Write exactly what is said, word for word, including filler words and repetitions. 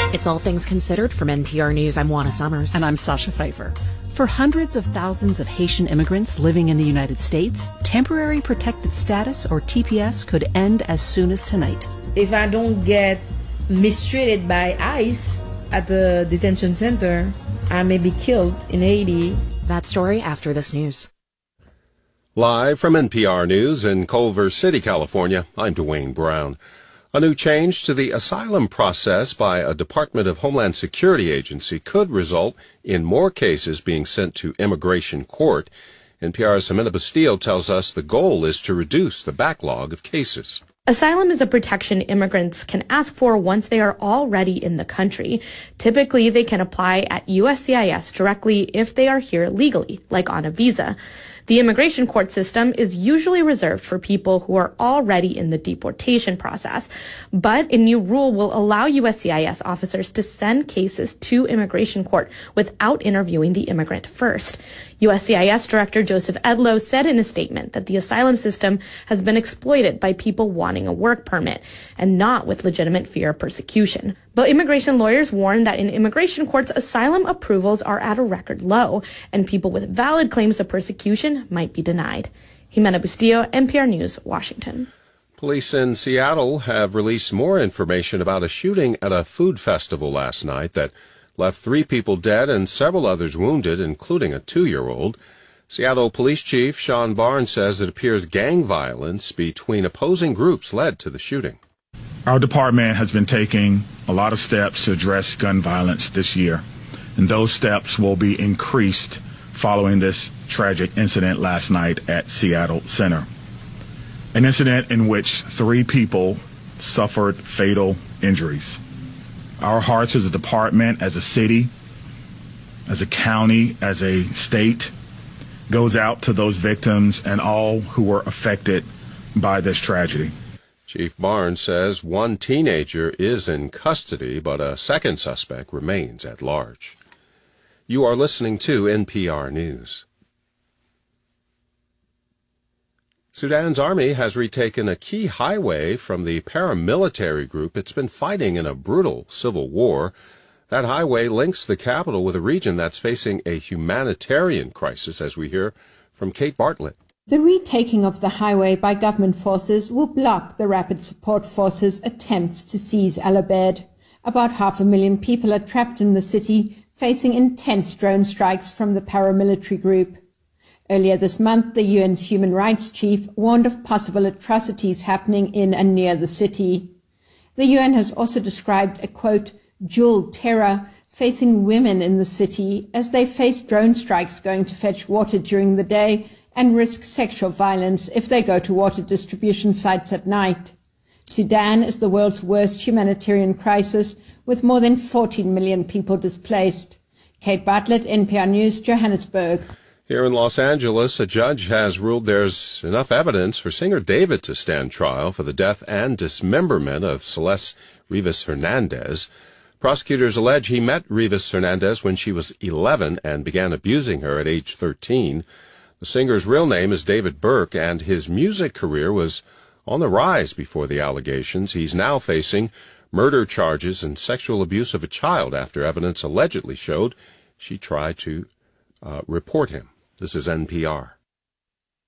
It's All Things Considered from N P R News. I'm Juana Summers. And I'm Sasha Pfeiffer. For hundreds of thousands of Haitian immigrants living in the United States, temporary protected status, or T P S, could end as soon as tonight. If I don't get mistreated by ICE at the detention center, I may be killed in Haiti. That story after this news. Live from N P R News in Culver City, California, I'm Dwayne Brown. A new change to the asylum process by a Department of Homeland Security agency could result in more cases being sent to immigration court. N P R's Ximena Bustillo tells us the goal is to reduce the backlog of cases. Asylum is a protection immigrants can ask for once they are already in the country. Typically, they can apply at U S C I S directly if they are here legally, like on a visa. The immigration court system is usually reserved for people who are already in the deportation process, but a new rule will allow U S C I S officers to send cases to immigration court without interviewing the immigrant first. U S C I S Director Joseph Edlow said in a statement that the asylum system has been exploited by people wanting a work permit and not with legitimate fear of persecution. But immigration lawyers warn that in immigration courts, asylum approvals are at a record low, and people with valid claims of persecution might be denied. Ximena Bustillo, N P R News, Washington. Police in Seattle have released more information about a shooting at a food festival last night that left three people dead and several others wounded, including a two-year-old. Seattle Police Chief Sean Barnes says it appears gang violence between opposing groups led to the shooting. Our department has been taking a lot of steps to address gun violence this year, and those steps will be increased following this tragic incident last night at Seattle Center. An incident in which three people suffered fatal injuries. Our hearts as a department, as a city, as a county, as a state, goes out to those victims and all who were affected by this tragedy. Chief Barnes says one teenager is in custody, but a second suspect remains at large. You are listening to N P R News. Sudan's army has retaken a key highway from the paramilitary group it's been fighting in a brutal civil war. That highway links the capital with a region that's facing a humanitarian crisis, as we hear from Kate Bartlett. The retaking of the highway by government forces will block the Rapid Support Forces' attempts to seize Al Obeid. About half a million people are trapped in the city, facing intense drone strikes from the paramilitary group. Earlier this month, the U N's human rights chief warned of possible atrocities happening in and near the city. The U N has also described a, quote, dual terror facing women in the city as they face drone strikes going to fetch water during the day and risk sexual violence if they go to water distribution sites at night. Sudan is the world's worst humanitarian crisis, with more than fourteen million people displaced. Kate Bartlett, N P R News, Johannesburg. Here in Los Angeles, a judge has ruled there's enough evidence for singer David to stand trial for the death and dismemberment of Celeste Rivas Hernandez. Prosecutors allege he met Rivas Hernandez when she was eleven and began abusing her at age thirteen. The singer's real name is David Burke, and his music career was on the rise before the allegations. He's now facing murder charges and sexual abuse of a child after evidence allegedly showed she tried to uh, report him. This is N P R.